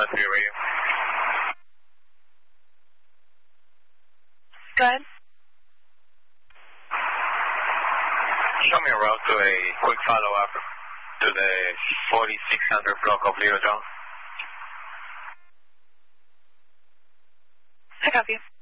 3 radio. Go ahead. Show me a route to a quick follow-up to the 4600 block of Leo Jones. I copy.